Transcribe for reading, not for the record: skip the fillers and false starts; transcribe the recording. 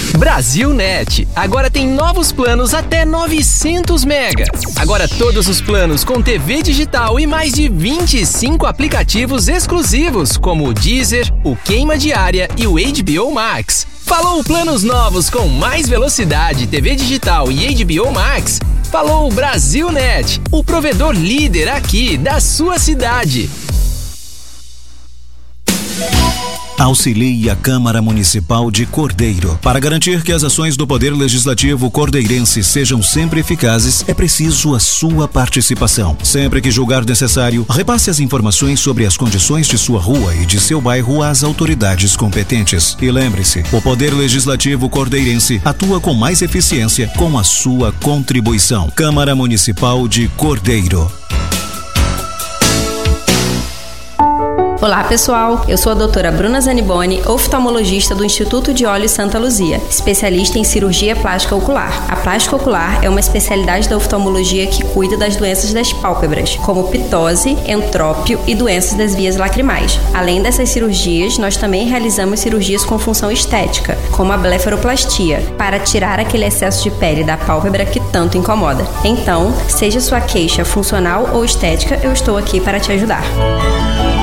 Brasilnet, agora tem novos planos até 900 mega. Agora todos os planos com TV digital e mais de 25 aplicativos exclusivos, como o Deezer, o Queima Diária e o HBO Max. Falou planos novos com mais velocidade, TV digital e HBO Max? Falou Brasilnet, o provedor líder aqui da sua cidade. Auxilie a Câmara Municipal de Cordeiro. Para garantir que as ações do Poder Legislativo cordeirense sejam sempre eficazes, é preciso a sua participação. Sempre que julgar necessário, repasse as informações sobre as condições de sua rua e de seu bairro às autoridades competentes. E lembre-se, o Poder Legislativo cordeirense atua com mais eficiência com a sua contribuição. Câmara Municipal de Cordeiro. Olá pessoal, eu sou a doutora Bruna Zaniboni, oftalmologista do Instituto de Olhos Santa Luzia, especialista em cirurgia plástica ocular. A plástica ocular é uma especialidade da oftalmologia que cuida das doenças das pálpebras, como ptose, entrópio e doenças das vias lacrimais. Além dessas cirurgias, nós também realizamos cirurgias com função estética, como a blefaroplastia, para tirar aquele excesso de pele da pálpebra que tanto incomoda. Então, seja sua queixa funcional ou estética, eu estou aqui para te ajudar.